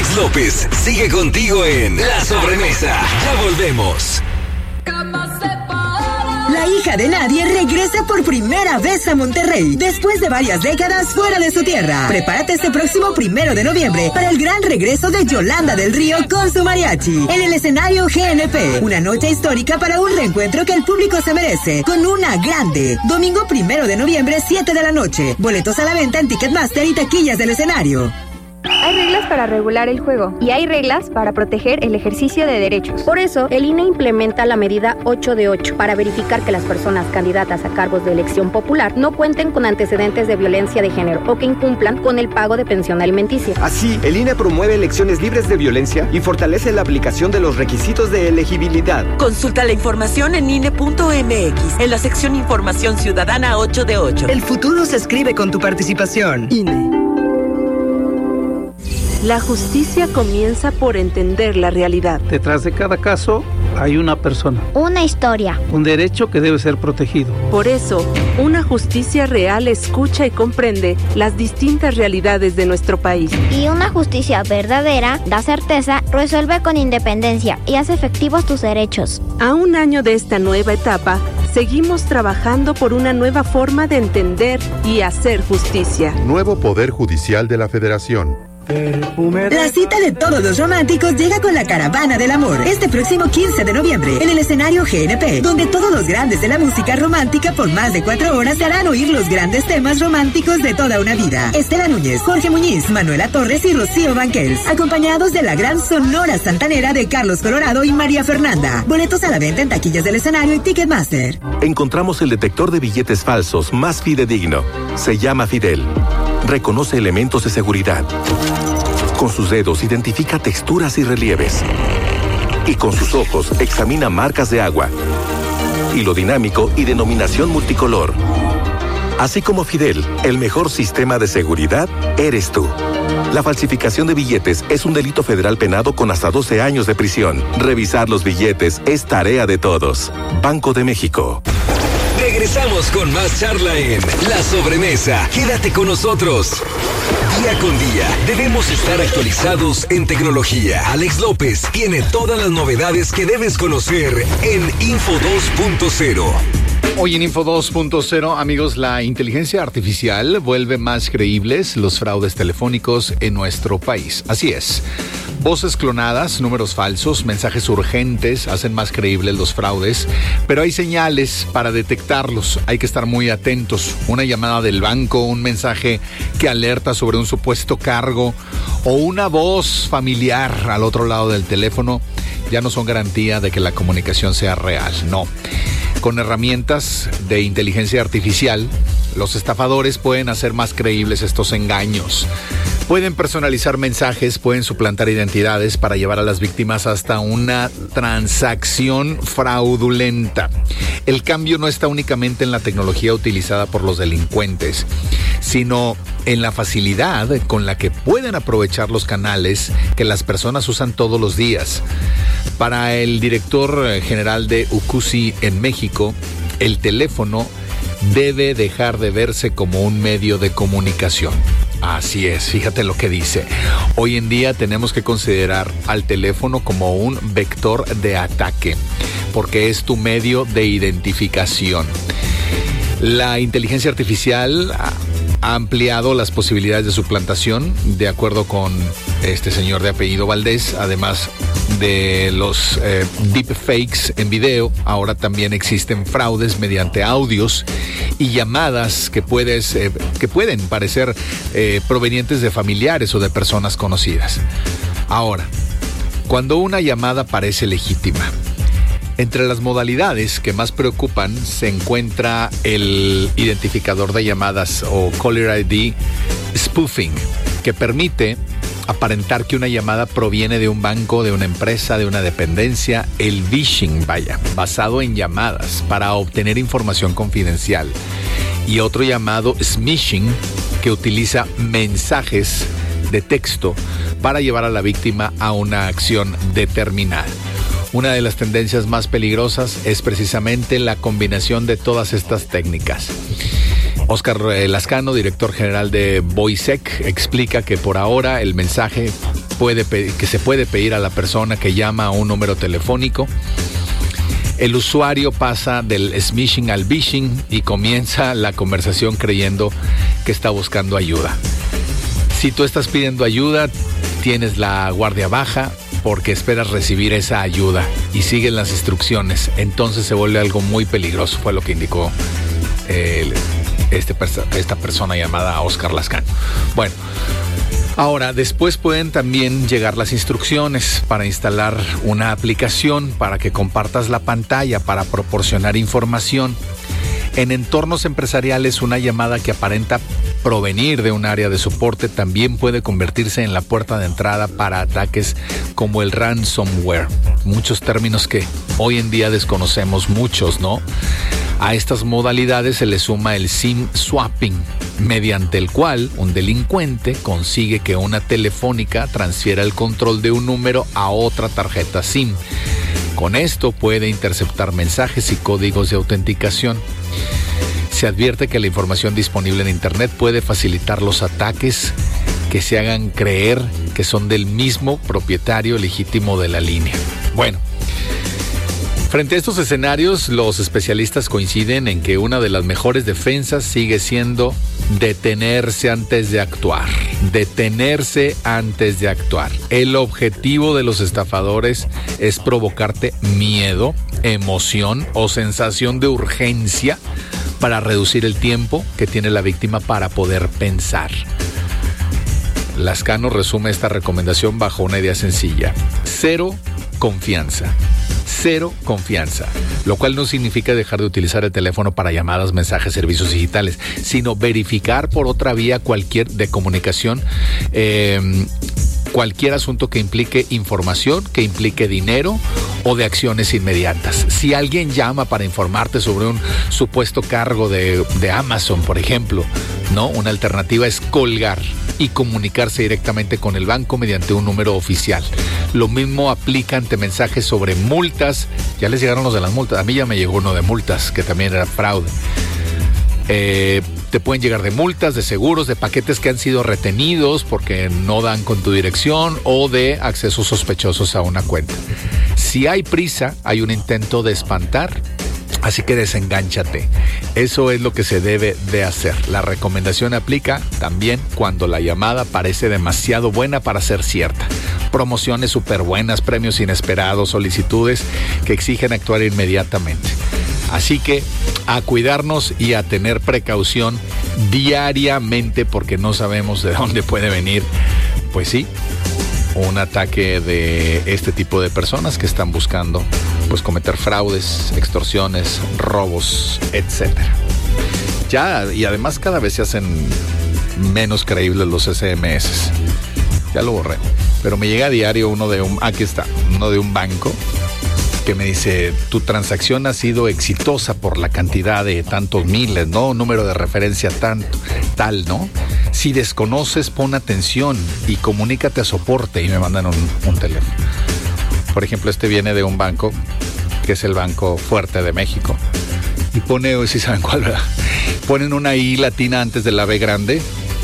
Alex López sigue contigo en La Sobremesa. Ya volvemos. La hija de nadie regresa por primera vez a Monterrey, después de varias décadas fuera de su tierra. Prepárate este próximo 1 de noviembre para el gran regreso de Yolanda del Río con su mariachi, en el escenario GNP. Una noche histórica para un reencuentro que el público se merece, con una grande. Domingo 1 de noviembre, 7 de la noche. Boletos a la venta en Ticketmaster y taquillas del escenario. Hay reglas para regular el juego y hay reglas para proteger el ejercicio de derechos. Por eso, el INE implementa la medida 8 de 8 para verificar que las personas candidatas a cargos de elección popular no cuenten con antecedentes de violencia de género o que incumplan con el pago de pensión alimenticia. Así, el INE promueve elecciones libres de violencia y fortalece la aplicación de los requisitos de elegibilidad. Consulta la información en INE.mx, en la sección Información Ciudadana 8 de 8. El futuro se escribe con tu participación. INE. La justicia comienza por entender la realidad. Detrás de cada caso hay una persona. Una historia. Un derecho que debe ser protegido. Por eso, una justicia real escucha y comprende las distintas realidades de nuestro país. Y una justicia verdadera da certeza, resuelve con independencia y hace efectivos tus derechos. A un año de esta nueva etapa, seguimos trabajando por una nueva forma de entender y hacer justicia. Nuevo Poder Judicial de la Federación. La cita de todos los románticos llega con la Caravana del Amor este próximo 15 de noviembre en el escenario GNP, donde todos los grandes de la música romántica por más de 4 horas se harán oír los grandes temas románticos de toda una vida. Estela Núñez, Jorge Muñiz, Manuela Torres y Rocío Banquels, acompañados de la gran Sonora Santanera de Carlos Colorado y María Fernanda. Boletos a la venta en taquillas del escenario y Ticketmaster. Encontramos el detector de billetes falsos más fidedigno. Se llama Fidel. Reconoce elementos de seguridad. Con sus dedos identifica texturas y relieves. Y con sus ojos examina marcas de agua. Hilo dinámico y denominación multicolor. Así como Fidel, el mejor sistema de seguridad eres tú. La falsificación de billetes es un delito federal penado con hasta 12 años de prisión. Revisar los billetes es tarea de todos. Banco de México. Regresamos con más charla en La Sobremesa. Quédate con nosotros. Día con día debemos estar actualizados en tecnología. Alex López tiene todas las novedades que debes conocer en Info 2.0. Hoy en Info 2.0, amigos, la inteligencia artificial vuelve más creíbles los fraudes telefónicos en nuestro país. Así es. Voces clonadas, números falsos, mensajes urgentes hacen más creíbles los fraudes, pero hay señales para detectarlos. Hay que estar muy atentos. Una llamada del banco, un mensaje que alerta sobre un supuesto cargo o una voz familiar al otro lado del teléfono ya no son garantía de que la comunicación sea real. No. Con herramientas de inteligencia artificial, los estafadores pueden hacer más creíbles estos engaños. Pueden personalizar mensajes, pueden suplantar identidades para llevar a las víctimas hasta una transacción fraudulenta. El cambio no está únicamente en la tecnología utilizada por los delincuentes, sino en la facilidad con la que pueden aprovechar los canales que las personas usan todos los días. Para el director general de UCUSI en México, el teléfono debe dejar de verse como un medio de comunicación. Así es, fíjate lo que dice. Hoy en día tenemos que considerar al teléfono como un vector de ataque, porque es tu medio de identificación. La inteligencia artificial ha ampliado las posibilidades de suplantación, de acuerdo con este señor de apellido Valdés. Además de los deepfakes en video, ahora también existen fraudes mediante audios y llamadas que pueden parecer provenientes de familiares o de personas conocidas. Ahora, cuando una llamada parece legítima, entre las modalidades que más preocupan se encuentra el identificador de llamadas o Caller ID spoofing, que permite aparentar que una llamada proviene de un banco, de una empresa, de una dependencia. El phishing, basado en llamadas para obtener información confidencial. Y otro llamado smishing, que utiliza mensajes de texto para llevar a la víctima a una acción determinada. Una de las tendencias más peligrosas es precisamente la combinación de todas estas técnicas. Óscar Lascano, director general de Voicec, explica que por ahora el mensaje que se puede pedir a la persona que llama a un número telefónico. El usuario pasa del smishing al bishing y comienza la conversación creyendo que está buscando ayuda. Si tú estás pidiendo ayuda, tienes la guardia baja porque esperas recibir esa ayuda y sigues las instrucciones. Entonces se vuelve algo muy peligroso, fue lo que indicó esta persona llamada Oscar Lascano. Bueno, ahora, después pueden también llegar las instrucciones para instalar una aplicación, para que compartas la pantalla, para proporcionar información. En entornos empresariales, una llamada que aparenta provenir de un área de soporte también puede convertirse en la puerta de entrada para ataques como el ransomware. Muchos términos que hoy en día desconocemos muchos, ¿no? A estas modalidades se le suma el SIM swapping, mediante el cual un delincuente consigue que una telefónica transfiera el control de un número a otra tarjeta SIM. Con esto puede interceptar mensajes y códigos de autenticación. Se advierte que la información disponible en Internet puede facilitar los ataques que se hagan creer que son del mismo propietario legítimo de la línea. Bueno, frente a estos escenarios, los especialistas coinciden en que una de las mejores defensas sigue siendo detenerse antes de actuar. Detenerse antes de actuar. El objetivo de los estafadores es provocarte miedo, emoción o sensación de urgencia para reducir el tiempo que tiene la víctima para poder pensar. Lascano resume esta recomendación bajo una idea sencilla: cero confianza. Cero confianza, lo cual no significa dejar de utilizar el teléfono para llamadas, mensajes, servicios digitales, sino verificar por otra vía cualquier de comunicación, cualquier asunto que implique información, que implique dinero o de acciones inmediatas. Si alguien llama para informarte sobre un supuesto cargo de Amazon, por ejemplo, ¿no? Una alternativa es colgar y comunicarse directamente con el banco mediante un número oficial. Lo mismo aplica ante mensajes sobre multas. Ya les llegaron los de las multas. A mí ya me llegó uno de multas, que también era fraude. Te pueden llegar de multas, de seguros, de paquetes que han sido retenidos porque no dan con tu dirección o de accesos sospechosos a una cuenta. Si hay prisa, hay un intento de espantar, así que desengánchate. Eso es lo que se debe de hacer. La recomendación aplica también cuando la llamada parece demasiado buena para ser cierta. Promociones súper buenas, premios inesperados, solicitudes que exigen actuar inmediatamente. Así que a cuidarnos y a tener precaución diariamente, porque no sabemos de dónde puede venir, pues sí, un ataque de este tipo de personas que están buscando pues cometer fraudes, extorsiones, robos, etcétera. Ya, y además cada vez se hacen menos creíbles los SMS. Ya lo borré, pero me llega a diario uno de un banco que me dice: tu transacción ha sido exitosa por la cantidad de tantos miles, ¿no? Número de referencia tal, ¿no? Si desconoces, pon atención y comunícate a soporte, y me mandan un teléfono. Por ejemplo, este viene de un banco que es el Banco Fuerte de México y pone, si saben cuál, ¿verdad? Ponen una I latina antes de la B grande